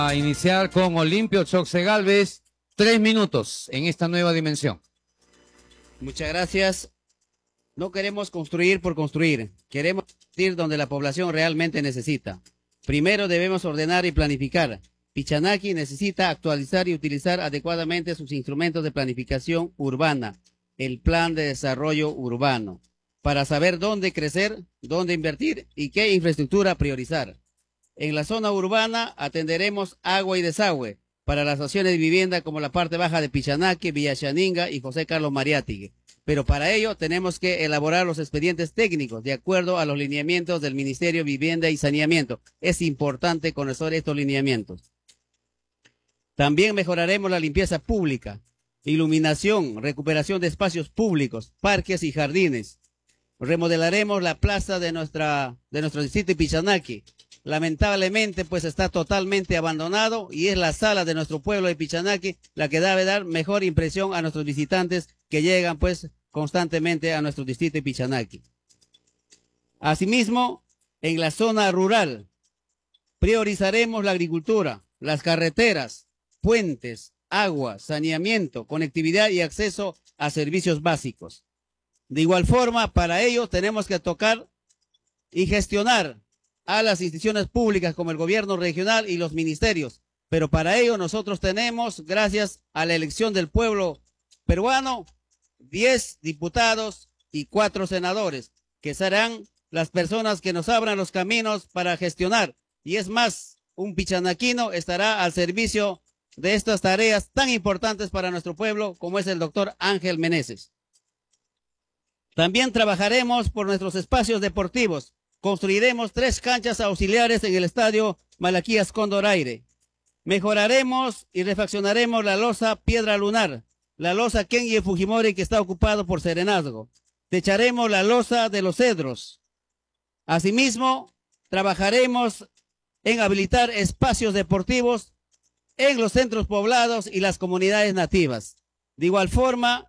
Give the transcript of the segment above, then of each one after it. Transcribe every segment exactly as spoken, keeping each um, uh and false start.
A iniciar con Olimpio Choxe Galvez, tres minutos en esta nueva dimensión. Muchas gracias. No queremos construir por construir, queremos ir donde la población realmente necesita. Primero debemos ordenar y planificar. Pichanaki necesita actualizar y utilizar adecuadamente sus instrumentos de planificación urbana, el plan de desarrollo urbano, para saber dónde crecer, dónde invertir y qué infraestructura priorizar. En la zona urbana atenderemos agua y desagüe para las acciones de vivienda como la parte baja de Pichanaki, Villa Xaninga y José Carlos Mariátegui. Pero para ello tenemos que elaborar los expedientes técnicos de acuerdo a los lineamientos del Ministerio de Vivienda y Saneamiento. Es importante conocer estos lineamientos. También mejoraremos la limpieza pública, iluminación, recuperación de espacios públicos, parques y jardines. Remodelaremos la plaza de, nuestra, de nuestro distrito de Pichanaki. Lamentablemente, pues está totalmente abandonado y es la sala de nuestro pueblo de Pichanaki la que debe dar mejor impresión a nuestros visitantes que llegan pues constantemente a nuestro distrito de Pichanaki. Asimismo, en la zona rural, priorizaremos la agricultura, las carreteras, puentes, agua, saneamiento, conectividad y acceso a servicios básicos. De igual forma, para ello tenemos que tocar y gestionar a las instituciones públicas como el gobierno regional y los ministerios. Pero para ello nosotros tenemos, gracias a la elección del pueblo peruano, diez diputados y cuatro senadores, que serán las personas que nos abran los caminos para gestionar. Y es más, un pichanaquino estará al servicio de estas tareas tan importantes para nuestro pueblo como es el doctor Ángel Meneses. También trabajaremos por nuestros espacios deportivos. Construiremos tres canchas auxiliares en el estadio Malaquías Condorayre. Mejoraremos y refaccionaremos la losa Piedra Lunar, la losa Kenji Fujimori que está ocupado por Serenazgo. Techaremos la losa de los Cedros. Asimismo, trabajaremos en habilitar espacios deportivos en los centros poblados y las comunidades nativas. De igual forma,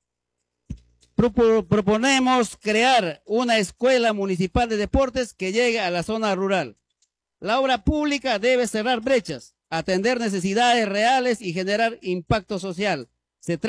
proponemos crear una escuela municipal de deportes que llegue a la zona rural. La obra pública debe cerrar brechas, atender necesidades reales y generar impacto social. Se trata